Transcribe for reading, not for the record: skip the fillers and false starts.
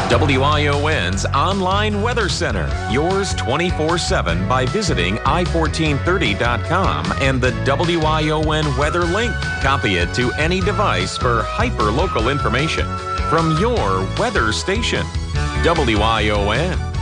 WION's online weather center, yours 24/7 by visiting i1430.com and the WION weather link. Copy it to any device for hyper-local information from your weather station. WION.